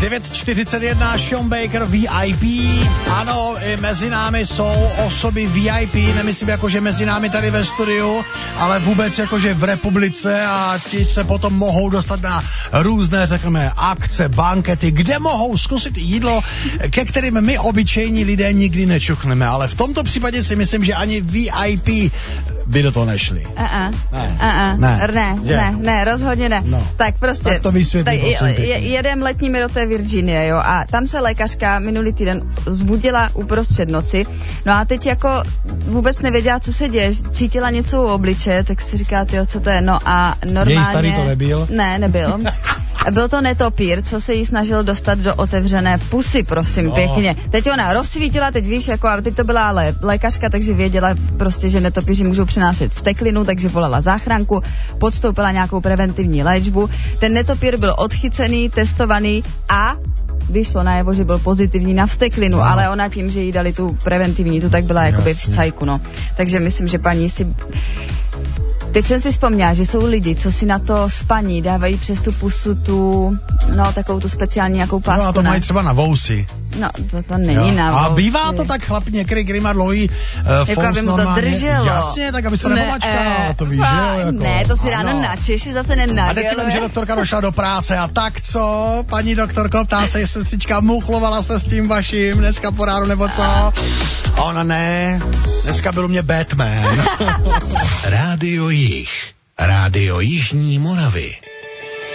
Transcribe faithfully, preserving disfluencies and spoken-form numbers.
devět čtyřicet jedna, Sean Baker, V I P. Ano, i mezi námi jsou osoby V I P, nemyslím jako, že mezi námi tady ve studiu, ale vůbec jakože v republice a ti se potom mohou dostat na různé, řekněme, akce, bankety, kde mohou zkusit jídlo, ke kterým my obyčejní lidé nikdy nečuchneme, ale v tomto případě si myslím, že ani V I P by do toho nešli. Uh-uh. Ne. Uh-uh. Ne. Ne, ne, ne, rozhodně ne. No. Tak prostě. Tak to vysvětlím, prosím je, pěkně. jedem letními do té Virginie, jo, a tam se lékařka minulý týden zbudila uprostřed noci, no a teď jako vůbec nevěděla, co se děje, cítila něco u obličeje, tak si říká, tyjo, co to je, no a normálně... Její starý to nebyl? Ne, nebyl. Byl to netopír, co se jí snažil dostat do otevřené pusy, prosím, no. pěkně. Teď ona rozsvítila, teď víš, jako, a teď to byla ale lékařka, takže věděla prostě, že netopíři můžou přinášet vteklinu, takže volala záchranku, podstoupila nějakou preventivní léčbu. Ten netopír byl odchycený, testovaný a vyšlo najevo, že byl pozitivní na vsteklinu, no. Ale ona tím, že jí dali tu preventivní, tu tak byla jakoby v cajku, no. Takže myslím, že paní si... Teď jsem si vzpomněla, že jsou lidi, co si na to spaní dávají přes tu pusu tu, no, takovou tu speciální nějakou pásku. No a to mají třeba na vousy. No, to, to není jo. na vousy. A bývá to tak, chlapi, některý, který má dlouhý uh, jako aby mu to drželo. Jasně, tak aby se to nepomačkalo, to víš, že jo? Jako, ne, to si ráno načeš, zase nenageluje. A teď si vím, že doktorka došla do práce a tak co, paní doktorko, ptá se, jestli sestřička muchlovala se s tím vaším dneska po ránu nebo co? A ona ne, dneska byl u mě Batman. Rádio Jih, Rádio Jižní Moravy.